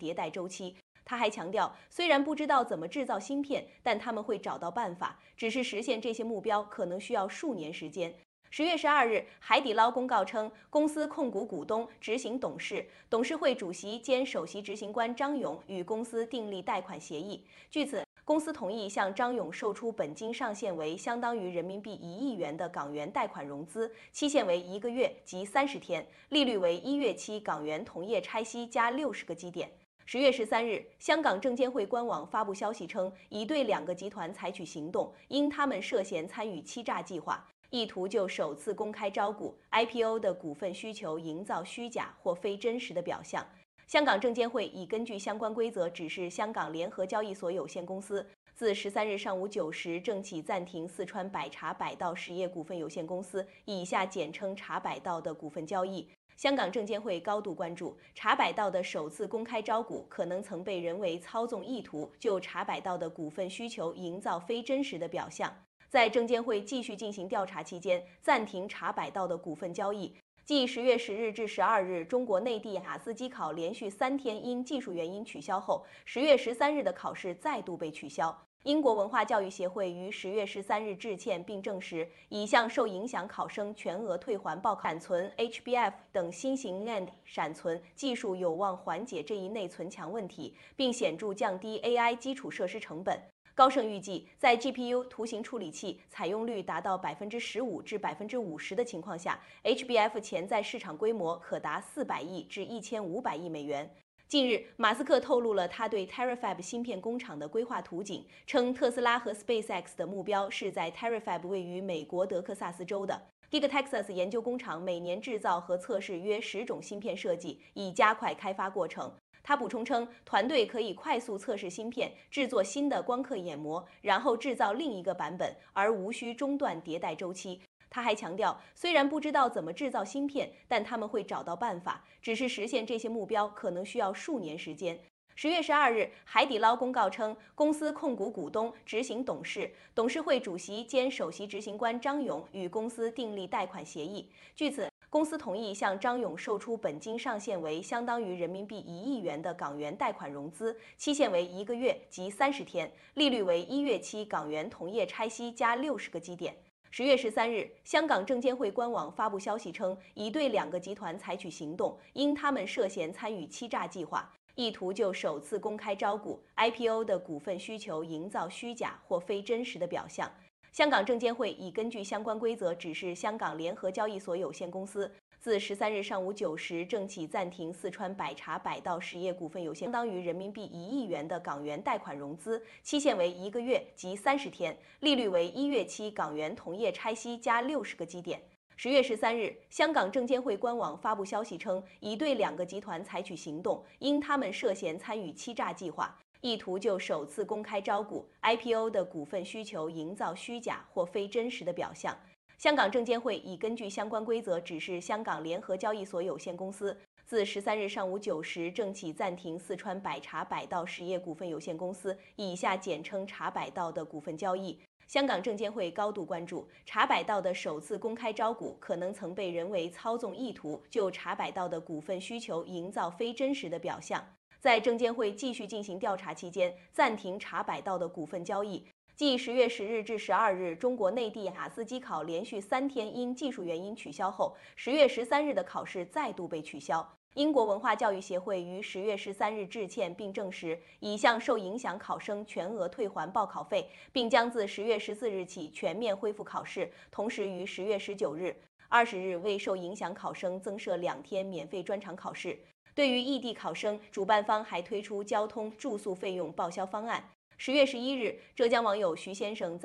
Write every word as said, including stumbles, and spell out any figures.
迭代周期。他还强调，虽然不知道怎么制造芯片，但他们会找到办法，只是实现这些目标可能需要数年时间。十月十二日，海底捞公告称，公司控股股东、执行董事、董事会主席兼首席执行官张勇与公司订立贷款协议。据此，公司同意向张勇售出本金上限为相当于人民币一亿元的港元贷款融资，期限为一个月及三十天，利率为一月期港元同业拆息加六十个基点。十月十三日，香港证监会官网发布消息称，已对两个集团采取行动，因他们涉嫌参与欺诈计划。意图就首次公开招股 I P O 的股份需求营造虚假或非真实的表象。香港证监会已根据相关规则指示香港联合交易所有限公司，自十三日上午九时正起暂停四川百茶百道实业股份有限公司（以下简称茶百道）的股份交易。香港证监会高度关注茶百道的首次公开招股可能曾被人为操纵，意图就茶百道的股份需求营造非真实的表象。在证监会继续进行调查期间，暂停茶百道的股份交易。继十月十日至十二日中国内地雅思机考连续三天因技术原因取消后，十月十三日的考试再度被取消。英国文化教育协会于十月十三日致歉并证实，已向受影响考生全额退还报考。闪存 H B F 等新型 N A N D 闪存技术有望缓解这一内存墙问题，并显著降低 A I 基础设施成本。高盛预计，在 G P U 图形处理器采用率达到百分之十五至百分之五十的情况下 ，H B F 潜在市场规模可达四百亿至一千五百亿美元。近日，马斯克透露了他对 Terafab 芯片工厂的规划图景，称特斯拉和 SpaceX 的目标是在 Terafab 位于美国德克萨斯州的 Gigatexas 研究工厂每年制造和测试约十种芯片设计，以加快开发过程。他补充称，团队可以快速测试芯片，制作新的光刻眼膜，然后制造另一个版本，而无需中断迭代周期。他还强调，虽然不知道怎么制造芯片，但他们会找到办法，只是实现这些目标可能需要数年时间。十月十二日，海底捞公告称，公司控股股东、执行董事、董事会主席兼首席执行官张勇与公司订立贷款协议。据此，公司同意向张勇售出本金上限为相当于人民币一亿元的港元贷款融资，期限为一个月及三十天，利率为一月期港元同业拆息加六十个基点。十月十三日，香港证监会官网发布消息称，已对两个集团采取行动，因他们涉嫌参与欺诈计划，意图就首次公开招股 I P O 的股份需求营造虚假或非真实的表象。香港证监会已根据相关规则指示香港联合交易所有限公司，自十三日上午九时正起暂停四川百茶百道实业股份有限，相当于人民币一亿元的港元贷款融资，期限为一个月及三十天，利率为一月期港元同业拆息加六十个基点。十月十三日，香港证监会官网发布消息称，已对两个集团采取行动，因他们涉嫌参与欺诈计划，意图就首次公开招股 I P O 的股份需求营造虚假或非真实的表象。香港证监会已根据相关规则指示香港联合交易所有限公司，自十三日上午九时正起暂停四川百茶百道实业股份有限公司（以下简称茶百道）的股份交易。香港证监会高度关注茶百道的首次公开招股可能曾被人为操纵，意图就茶百道的股份需求营造非真实的表象。在证监会继续进行调查期间，暂停茶百道的股份交易。继十月十日至十二日中国内地雅思机考连续三天因技术原因取消后，十月十三日的考试再度被取消。英国文化教育协会于十月十三日致歉并证实，已向受影响考生全额退还报考费，并将自十月十四日起全面恢复考试，同时于十月十九日、二十日为受影响考生增设两天免费专场考试。对于异地考生，主办方还推出交通住宿费用报销方案。十月十一日，浙江网友徐先生在